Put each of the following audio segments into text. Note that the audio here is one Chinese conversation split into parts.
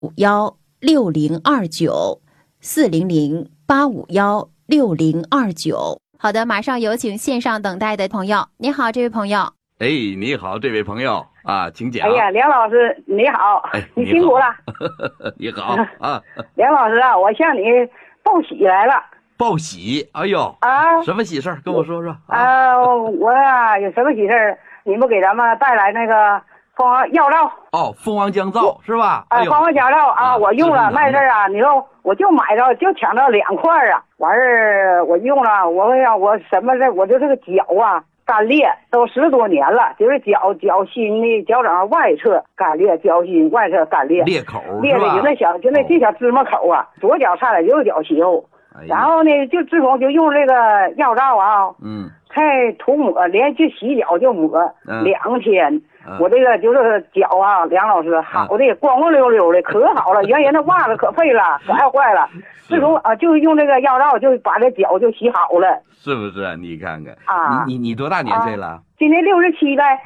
8516029，400-8516029。好的，马上有请线上等待的朋友。你好，这位朋友。 哎，你好，这位朋友啊，请讲。 哎呀，梁老师你好， 哎， 你辛苦了。 你好啊， 梁老师啊，我向你报喜来了。 报喜？哎呦啊， 什么喜事儿？跟我说说我呀有什么喜事儿？你们给咱们带来那个蜂王药皂。 哦，蜂王降皂是吧？哎呦， 蜂王降皂啊，我用了卖事儿啊，你说我就买着就抢着2块啊，完事儿我用了，我什么事？我就这个脚啊干裂，都10多年了，就是脚心的脚掌外侧干裂，脚心外侧干裂， 裂口裂的就那小芝麻口啊，左脚差点右脚起后。然后呢，就自从就用这个药皂啊，才涂抹，连续洗脚就抹2天。我这个就是脚啊，梁老师好的光光溜溜的，可好了。原先那袜子可废了，可爱坏了。自从就用这个药皂，就把这脚就洗好了。 是不是？你看看啊， 你多大年岁了？ 今年67呗。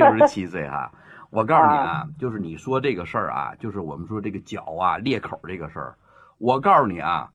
67岁哈。我告诉你啊，就是你说这个事儿啊，就是我们说这个脚啊裂口这个事儿，我告诉你啊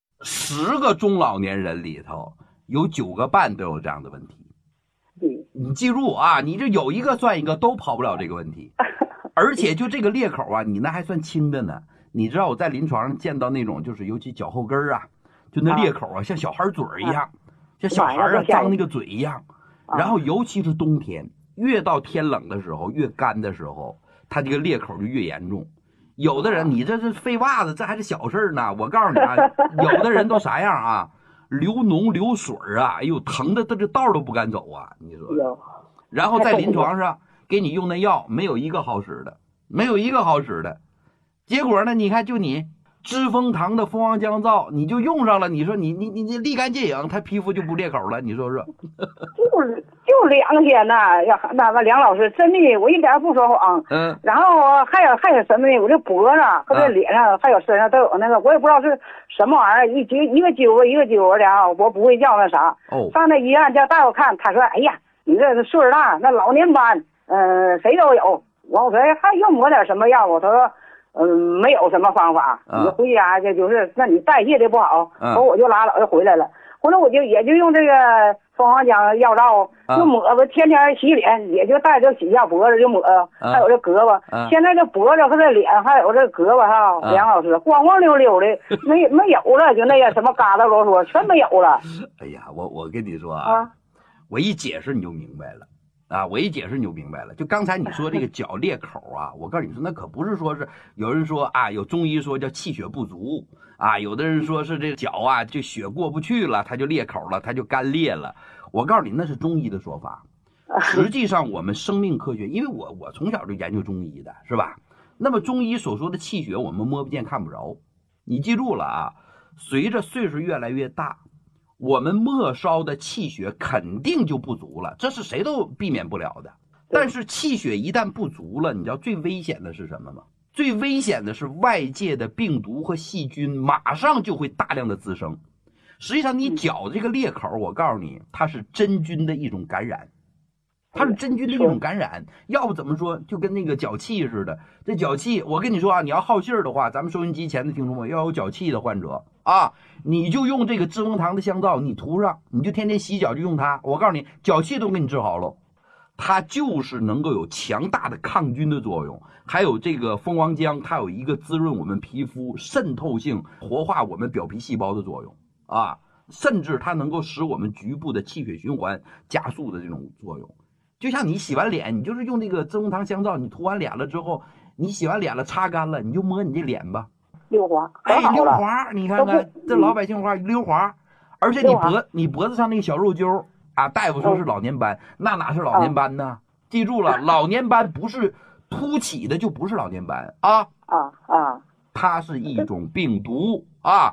，10个中老年人里头有9个半都有这样的问题。你记住啊，你这有一个算一个，都跑不了这个问题。而且就这个裂口啊，你那还算轻的呢。你知道我在临床上见到那种，就是尤其脚后跟啊，就那裂口啊，像小孩嘴一样，像小孩啊张那个嘴一样。然后尤其是冬天，越到天冷的时候，越干的时候，它这个裂口就越严重。有的人，你这是废袜子，这还是小事呢。我告诉你啊，有的人都啥样啊？流脓流水啊，哎呦，疼的这道都不敢走啊！你说，然后在临床上给你用那药，没有一个好使的，没有一个好使的。结果呢，你看就你知蜂堂的蜂王降皂，你就用上了，你说你立竿见影，他皮肤就不裂口了，你说说？ 就2天呐，呀，那梁老师真的，我一点不说谎。然后还有什么呢？我这脖子和这脸上还有身上都有那个，我也不知道是什么玩意儿，一个揪一个揪的啊，我不会叫那啥。上那医院叫大夫看，他说：“哎呀，你这岁数大，那老年斑，谁都有。”我说：“还用抹点什么药？”他说：“没有什么方法，你回家就是那你代谢的不好。”我就拉倒就回来了。后来我也就用这个蜂王降药皂，就抹吧，天天洗脸，也就带着洗下脖子就抹，还有这胳膊。现在这脖子和这脸还有这胳膊哈，梁老师光光溜溜的，没有了，就那个什么疙瘩啰嗦全没有了。 哎呀，我跟你说啊，我一解释你就明白了。我一解释你就明白了。就刚才你说这个脚裂口啊，我告诉你说，那可不是说是有人说啊，有中医说叫气血不足啊，有的人说是这脚啊，就血过不去了，它就裂口了，它就干裂了。我告诉你，那是中医的说法。实际上，我们生命科学，因为我从小就研究中医的，是吧？那么中医所说的气血，我们摸不见看不着。你记住了啊，随着岁数越来越大，我们末梢的气血肯定就不足了，这是谁都避免不了的。但是气血一旦不足了，你知道最危险的是什么吗？最危险的是外界的病毒和细菌马上就会大量的滋生。实际上你脚这个裂口，我告诉你，它是真菌的一种感染，它是真菌的一种感染。要不怎么说就跟那个脚气似的，这脚气我跟你说啊，你要好信儿的话，咱们收音机前的听众们要有脚气的患者啊，你就用这个知蜂堂的香皂，你涂上，你就天天洗脚就用它，我告诉你，脚气都给你治好了。它就是能够有强大的抗菌的作用，还有这个蜂王浆，它有一个滋润我们皮肤、渗透性、活化我们表皮细胞的作用啊，甚至它能够使我们局部的气血循环加速的这种作用。就像你洗完脸，你就是用这个知蜂堂香皂，你涂完脸了之后，你洗完脸了擦干了，你就摸你这脸吧， 溜滑， 溜滑，你看看这老百姓话溜滑，而且你脖子上那个小肉揪啊，大夫说是老年斑，那哪是老年斑呢？记住了，老年斑不是凸起的就不是老年斑啊，它是一种病毒啊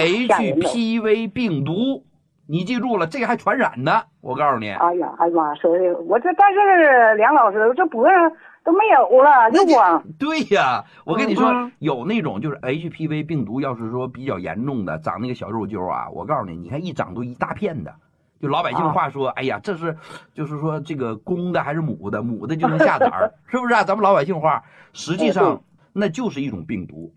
，HPV 病毒，你记住了，这个还传染呢，我告诉你。 哎呀妈，说的我这，但是梁老师这脖子都没有了，就光。 对呀，我跟你说，有那种就是 HPV 病毒，要是说比较严重的，长那个小肉揪啊，我告诉你，你看一长都一大片的。就老百姓话说，哎呀，这是就是说这个公的还是母的，母的就能下崽儿，是不是啊？咱们老百姓话，实际上那就是一种病毒。